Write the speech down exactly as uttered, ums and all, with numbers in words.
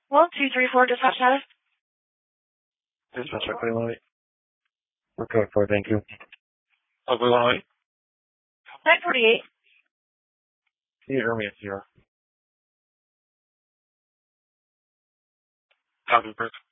One, two, three, four, dispatch status. Dispatch, Oakley Light. We're code four, thank you. Oakley Light. nine forty-eight. Can you hear me? It's here. Copy, Chris.